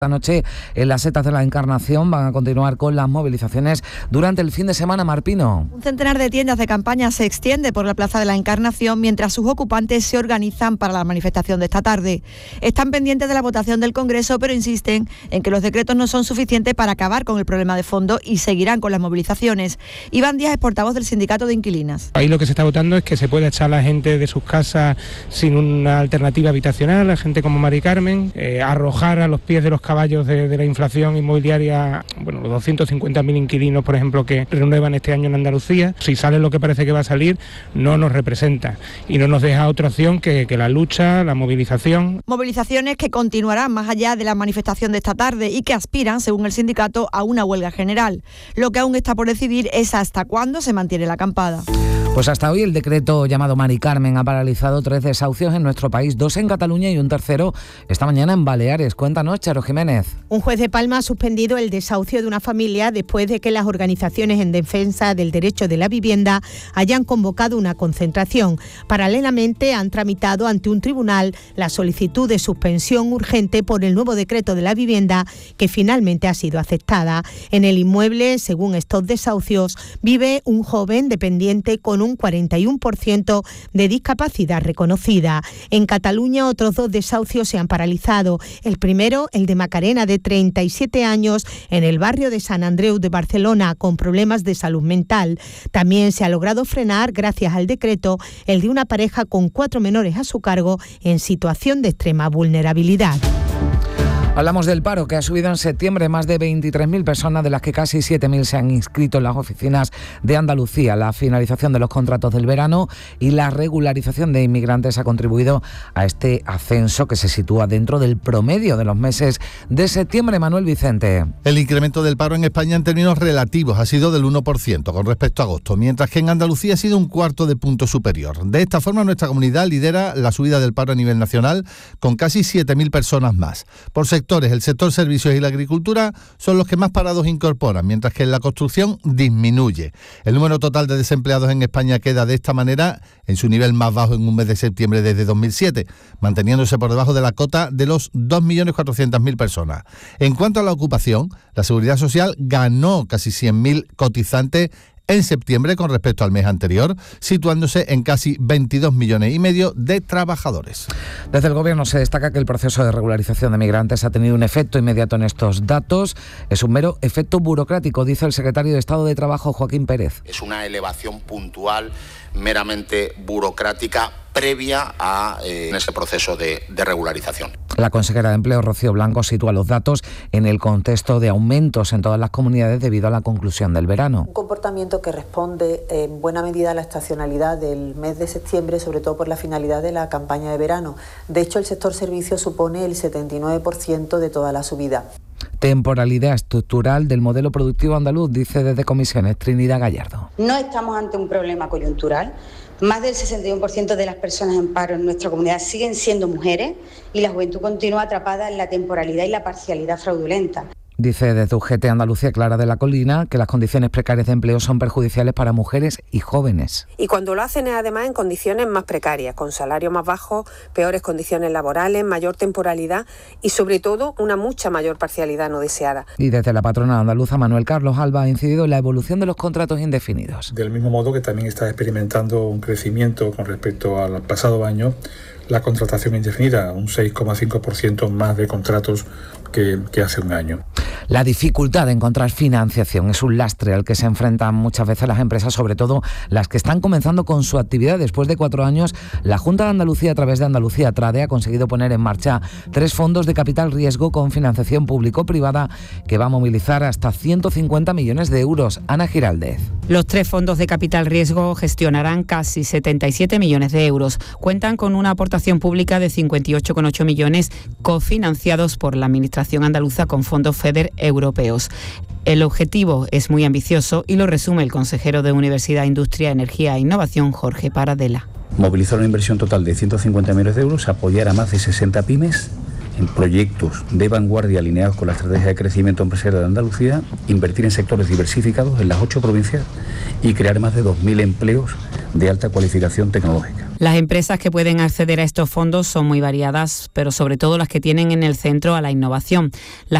Esta noche en las Setas de la Encarnación van a continuar con las movilizaciones durante el fin de semana. Marpino. Un centenar de tiendas de campaña se extiende por la Plaza de la Encarnación mientras sus ocupantes se organizan para la manifestación de esta tarde. Están pendientes de la votación del Congreso, pero insisten en que los decretos no son suficientes para acabar con el problema de fondo y seguirán con las movilizaciones. Iván Díaz es portavoz del Sindicato de Inquilinas. Ahí lo que se está votando es que se pueda echar a la gente de sus casas sin una alternativa habitacional, a gente como Mari Carmen, arrojar a los pies de los caballos de la inflación inmobiliaria, bueno, los 250.000 inquilinos, por ejemplo, que renuevan este año en Andalucía. Si sale lo que parece que va a salir, no nos representa y no nos deja otra opción que la lucha, la movilización. Movilizaciones que continuarán más allá de la manifestación de esta tarde y que aspiran, según el sindicato, a una huelga general. Lo que aún está por decidir es hasta cuándo se mantiene la acampada. Pues hasta hoy el decreto llamado Mari Carmen ha paralizado 3 desahucios en nuestro país, 2 en Cataluña y un tercero esta mañana en Baleares. Cuéntanos, Charo Jiménez. Un juez de Palma ha suspendido el desahucio de una familia después de que las organizaciones en defensa del derecho de la vivienda hayan convocado una concentración. Paralelamente han tramitado ante un tribunal la solicitud de suspensión urgente por el nuevo decreto de la vivienda que finalmente ha sido aceptada. En el inmueble, según estos desahucios, vive un joven dependiente con un 41% de discapacidad reconocida. En Cataluña otros 2 desahucios se han paralizado. El primero, el de Macarena, de 37 años, en el barrio de Sant Andreu de Barcelona, con problemas de salud mental. También se ha logrado frenar, gracias al decreto, el de una pareja con 4 menores a su cargo en situación de extrema vulnerabilidad. Hablamos del paro, que ha subido en septiembre más de 23.000 personas, de las que casi 7.000 se han inscrito en las oficinas de Andalucía. La finalización de los contratos del verano y la regularización de inmigrantes ha contribuido a este ascenso, que se sitúa dentro del promedio de los meses de septiembre. Manuel Vicente. El incremento del paro en España en términos relativos ha sido del 1% con respecto a agosto, mientras que en Andalucía ha sido un 1/4 punto superior. De esta forma, nuestra comunidad lidera la subida del paro a nivel nacional, con casi 7.000 personas más. Por sectores, el sector servicios y la agricultura son los que más parados incorporan, mientras que en la construcción disminuye. El número total de desempleados en España queda de esta manera en su nivel más bajo en un mes de septiembre desde 2007, manteniéndose por debajo de la cota de los 2.400.000 personas. En cuanto a la ocupación, la Seguridad Social ganó casi 100.000 cotizantes en septiembre con respecto al mes anterior, situándose en casi 22,5 millones de trabajadores. Desde el Gobierno se destaca que el proceso de regularización de migrantes ha tenido un efecto inmediato en estos datos. Es un mero efecto burocrático, dice el secretario de Estado de Trabajo, Joaquín Pérez. Es una elevación puntual, meramente burocrática, previa a ese proceso de regularización. La consejera de Empleo, Rocío Blanco, sitúa los datos en el contexto de aumentos en todas las comunidades debido a la conclusión del verano. Un comportamiento que responde en buena medida a la estacionalidad del mes de septiembre, sobre todo por la finalidad de la campaña de verano. De hecho, el sector servicios supone el 79% de toda la subida. Temporalidad estructural del modelo productivo andaluz, dice desde Comisiones Trinidad Gallardo. No estamos ante un problema coyuntural. Más del 61% de las personas en paro en nuestra comunidad siguen siendo mujeres y la juventud continúa atrapada en la temporalidad y la parcialidad fraudulenta. Dice desde UGT Andalucía, Clara de la Colina, que las condiciones precarias de empleo son perjudiciales para mujeres y jóvenes. Y cuando lo hacen es además en condiciones más precarias, con salarios más bajos, peores condiciones laborales, mayor temporalidad y sobre todo una mucha mayor parcialidad no deseada. Y desde la patronal andaluza, Manuel Carlos Alba, ha incidido en la evolución de los contratos indefinidos. Del mismo modo que también está experimentando un crecimiento con respecto al pasado año, la contratación indefinida, un 6,5% más de contratos que hace un año. La dificultad de encontrar financiación es un lastre al que se enfrentan muchas veces las empresas, sobre todo las que están comenzando con su actividad. Después de 4 años, la Junta de Andalucía, a través de Andalucía Trade, ha conseguido poner en marcha 3 fondos de capital riesgo con financiación público-privada que va a movilizar hasta 150 millones de euros. Ana Giraldez. Los 3 fondos de capital riesgo gestionarán casi 77 millones de euros. Cuentan con una aportación pública de 58,8 millones cofinanciados por la Administración andaluza con fondos FEDER europeos. El objetivo es muy ambicioso y lo resume el consejero de Universidad, Industria, Energía e Innovación, Jorge Paradela. Movilizar una inversión total de 150 millones de euros, apoyar a más de 60 pymes en proyectos de vanguardia alineados con la estrategia de crecimiento empresarial de Andalucía, invertir en sectores diversificados en las 8 provincias y crear más de 2.000 empleos de alta cualificación tecnológica. Las empresas que pueden acceder a estos fondos son muy variadas, pero sobre todo las que tienen en el centro a la innovación. Las